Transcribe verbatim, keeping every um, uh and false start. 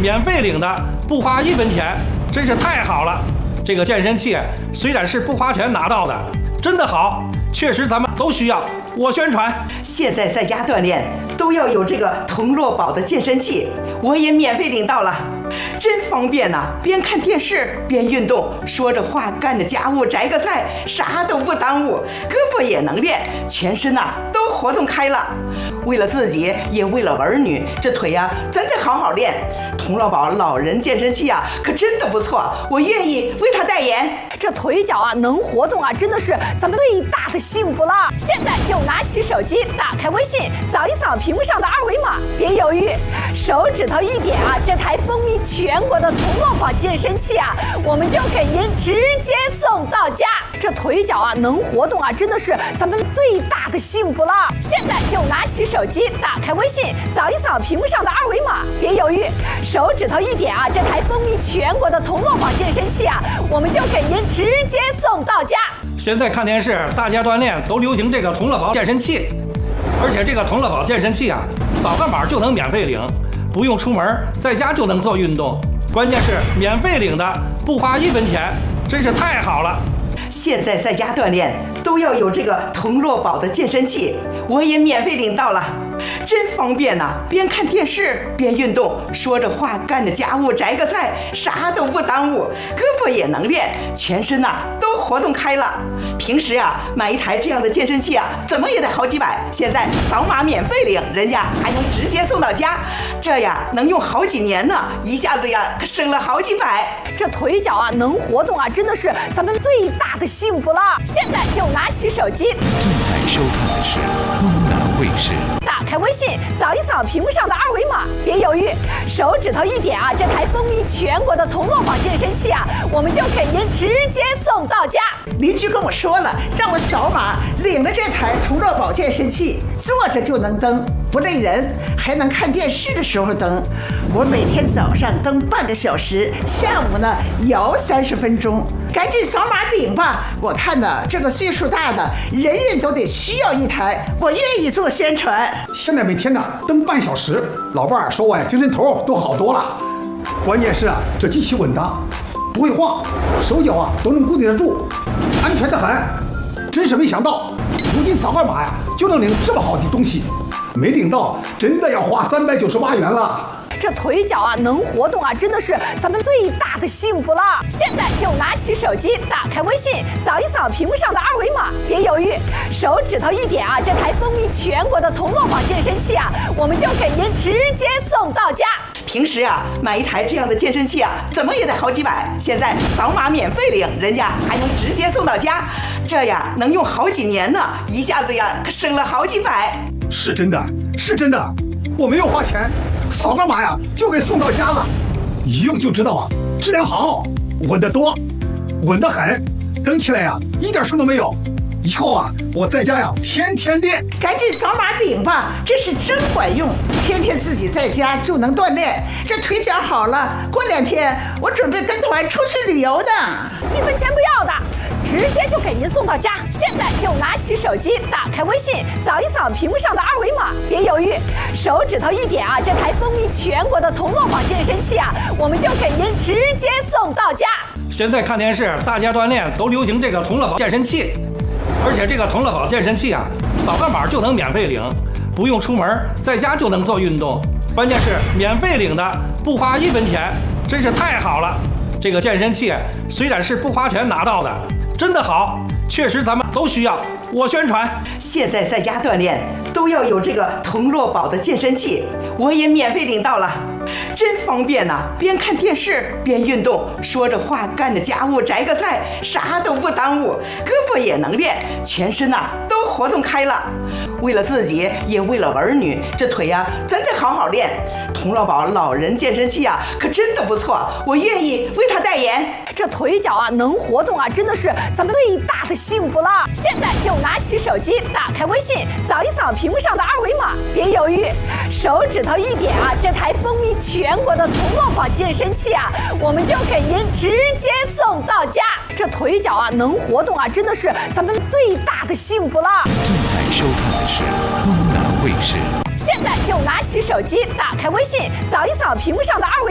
免费领的，不花一分钱，真是太好了。这个健身器虽然是不花钱拿到的，真的好，确实咱们都需要。我宣传， 现在在家锻炼都要有这个童乐宝的健身器，我也免费领到了，真方便呐、啊！边看电视边运动，说着话干着家务，摘个菜，啥都不耽误，胳膊也能练，全身呐、啊、都活动开了。为了自己，也为了儿女，这腿呀、啊、真得好好练。童乐宝老人健身器啊，可真的不错，我愿意为他代言。 这腿脚啊能活动啊，真的是咱们最大的幸福了。现在就拿起手机，打开微信，扫一扫屏幕上的二维码，别犹豫，手指头一点啊，这台风靡全国的童乐宝健身器啊，我们就给您直接送到家。这腿脚啊能活动啊，真的是咱们最大的幸福了。现在就拿起手机，打开微信，扫一扫屏幕上的二维码，别犹豫，手指头一点啊，这台风靡全国的童乐宝健身器啊，我们就给您直接送到家。 现在看电视，大家锻炼都流行这个童乐宝健身器，而且这个童乐宝健身器啊，扫个码就能免费领，不用出门，在家就能做运动。关键是免费领的，不花一分钱，真是太好了。 现在在家锻炼都要有这个童乐宝的健身器，我也免费领到了，真方便呐、啊！边看电视边运动，说着话干着家务，摘个菜，啥都不耽误，胳膊也能练，全身呐、啊、都活动开了。平时啊买一台这样的健身器啊，怎么也得好几百，现在扫码免费领，人家还能直接送到家，这呀能用好几年呢，一下子呀省了好几百。 这腿脚啊能活动啊，真的是咱们最大的幸福了。现在就拿起手机， 正在收看的是东南卫视。 打开微信，扫一扫屏幕上的二维码，别犹豫，手指头一点啊，这台风靡全国的童乐宝健身器啊，我们就给您直接送到家。 邻居跟我说了，让我扫码领了这台童乐宝健身器，坐着就能蹬，不累人，还能看电视的时候蹬。我每天早上蹬半个小时，下午呢摇三十分钟。赶紧扫码领吧！我看呢，这个岁数大的人人都得需要一台，我愿意做宣传。 现在每天呢蹬半小时，老伴儿说我呀精神头都好多了。关键是啊，这机器稳当，不会晃，手脚啊都能固定得住，安全得很。真是没想到，如今扫个码呀就能领这么好的东西，没领到真的要花三百九十八元了。 这腿脚啊能活动啊，真的是咱们最大的幸福了。现在就拿起手机，打开微信，扫一扫屏幕上的二维码，别犹豫，手指头一点啊，这台风靡全国的童乐宝健身器啊，我们就给您直接送到家。 平时啊买一台这样的健身器啊，怎么也得好几百，现在扫码免费领，人家还能直接送到家，这呀能用好几年呢，一下子呀可省了好几百。 是真的，是真的，我没有花钱，扫个码呀就给送到家了，一用就知道啊，质量好，稳得多，稳得很，蹬起来呀一点声都没有。以后啊我在家呀天天练。 赶紧扫码领吧，这是真管用，天天自己在家就能锻炼，这腿脚好了，过两天我准备跟团出去旅游的。 一分钱不要的，直接就给您送到家。现在就拿起手机，打开微信，扫一扫屏幕上的二维码，别犹豫，手指头一点啊，这台风靡全国的童乐宝健身器啊，我们就给您直接送到家。 现在看电视，大家锻炼都流行这个童乐宝健身器，而且这个童乐宝健身器啊，扫个码就能免费领，不用出门，在家就能做运动。关键是免费领的，不花一分钱，真是太好了。这个健身器虽然是不花钱拿到的，真的好，确实咱们都需要。我宣传， 现在在家锻炼都要有这个童乐宝的健身器，我也免费领到了，真方便呐、啊！边看电视边运动，说着话干着家务，摘个菜，啥都不耽误，胳膊也能练，全身呐、啊、都活动开了。为了自己，也为了儿女，这腿呀、啊、真得好好练。童乐宝老人健身器啊，可真的不错，我愿意为他代言。 这腿脚啊能活动啊，真的是咱们最大的幸福了。现在就拿起手机，打开微信，扫一扫屏幕上的二维码，别犹豫，手指头一点啊，这台风靡全国的童乐宝健身器啊，我们就给您直接送到家。这腿脚啊能活动啊，真的是咱们最大的幸福了。 正在收看的是东南卫视。 现在就拿起手机，打开微信，扫一扫屏幕上的二维码。